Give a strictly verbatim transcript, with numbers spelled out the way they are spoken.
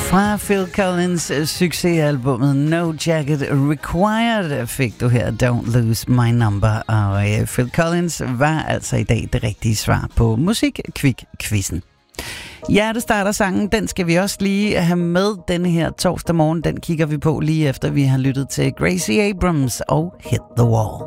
Fra Phil Collins' succesalbummet No Jacket Required fik du her Don't Lose My Number. Og Phil Collins var altså i dag det rigtige svar på Musik-Kvik-quizzen. Hjertestarter sangen, den skal vi også lige have med denne her torsdag morgen. Den kigger vi på lige efter vi har lyttet til Gracie Abrams og Hit the Wall.